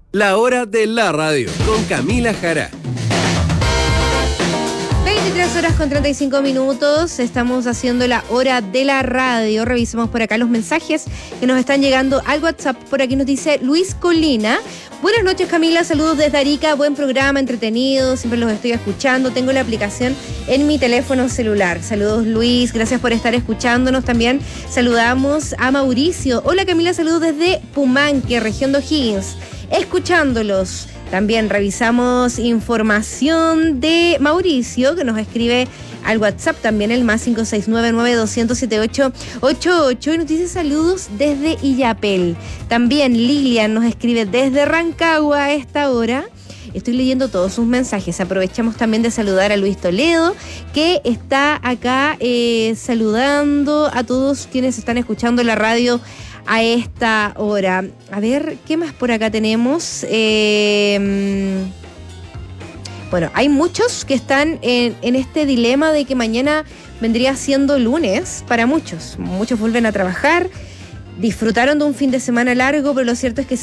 La hora de la radio con Camila Jara. 23 horas con 35 minutos, estamos haciendo la hora de la radio. Revisemos por acá los mensajes que nos están llegando al WhatsApp. Por aquí nos dice Luis Colina. Buenas noches, Camila, saludos desde Arica, buen programa, entretenido, siempre los estoy escuchando, tengo la aplicación en mi teléfono celular. Saludos, Luis, gracias por estar escuchándonos. También saludamos a Mauricio. Hola, Camila, saludos desde Pumanque, región de O'Higgins, escuchándolos. También revisamos información de Mauricio, que nos escribe al WhatsApp, también el más 569-9200-7888, y nos dice saludos desde Illapel. También Lilian nos escribe desde Rancagua a esta hora. Estoy leyendo todos sus mensajes. Aprovechamos también de saludar a Luis Toledo, que está acá saludando a todos quienes están escuchando la radio a esta hora. A ver, ¿qué más por acá tenemos? Bueno, hay muchos que están en este dilema de que mañana vendría siendo lunes para muchos. Muchos vuelven a trabajar, disfrutaron de un fin de semana largo, pero lo cierto es que